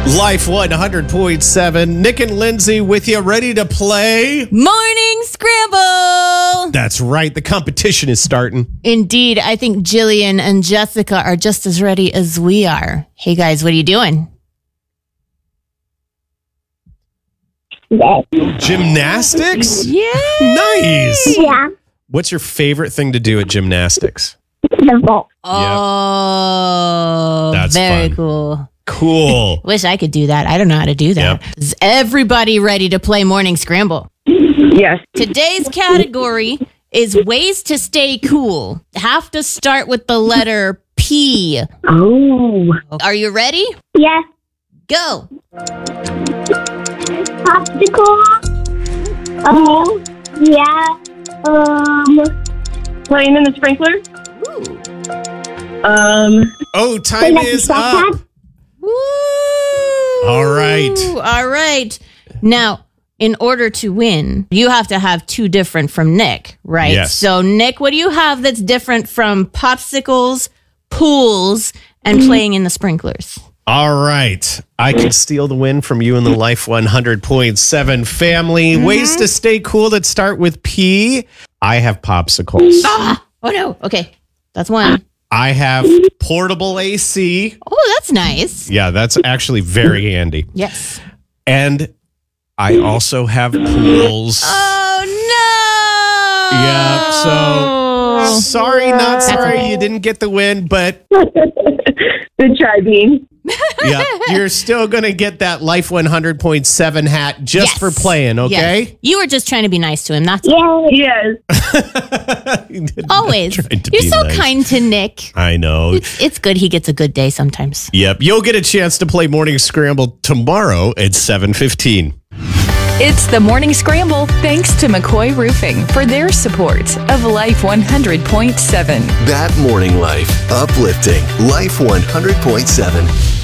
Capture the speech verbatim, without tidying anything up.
Life one hundred point seven. Nick and Lindsay with you, ready to play? Morning Scramble! That's right. The competition is starting. Indeed. I think Jillian and Jessica are just as ready as we are. Hey, guys, what are you doing? Gymnastics? Yeah. Nice. Yeah, What's your favorite thing to do at gymnastics? the vault. Oh, That's very fun. cool. Cool. Wish I could do that. I don't know how to do that. Yep. Is everybody ready to play Morning Scramble? Yes. Today's category is ways to stay cool. Have to start with the letter P. Oh. Are you ready? Yes. Go. Popsicle. Oh. Yeah. Um. Playing in the sprinkler. Um. Oh, time is up. Woo! All right. All right. Now, in order to win, you have to have two different from Nick, right? Yes. So, Nick, what do you have that's different from popsicles, pools, and playing in the sprinklers? All right. I can steal the win from you and the Life one hundred point seven family. Mm-hmm. Ways to stay cool that start with P. I have popsicles. Ah! Oh, no. Okay. That's one. I have portable A C. Oh, that's nice. Yeah, that's actually very handy. Yes. And I also have pools. Oh, no. Yeah, so sorry, not sorry okay. you didn't get the win, but Good try, Bean. yeah, you're still going to get that Life one hundred point seven hat just Yes. for playing, okay? Yes. You were just trying to be nice to him. That's Yeah. Yes. always. Tried to You're be so nice. kind to Nick. I know. It's, it's good he gets a good day sometimes. Yep, you'll get a chance to play Morning Scramble tomorrow at seven fifteen. It's the Morning Scramble, thanks to McCoy Roofing for their support of Life one hundred point seven. That morning life. Uplifting. Life one hundred point seven.